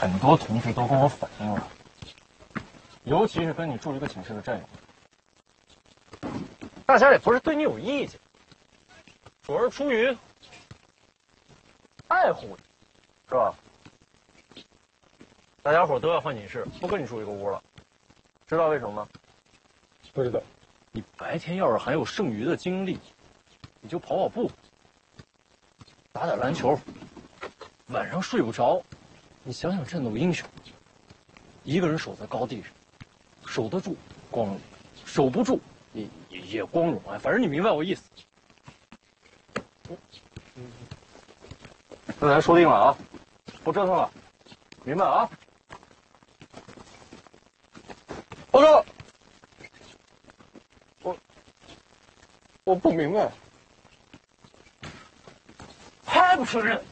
很多同学都跟我反映了，尤其是跟你住一个寝室的战友，大家也不是对你有意见，主要是出于爱护你，是吧？大家伙都要换寝室，不跟你住一个屋了，知道为什么吗？ 不知道。 你白天要是还有剩余的精力，你就跑跑步，打打篮球，晚上睡不着，你想想战斗英雄，一个人守在高地上，守得住光荣，守不住也光荣啊，反正你明白我意思。那咱说定了啊，不折腾了，明白啊？ 报告。我不明白。 还不承认？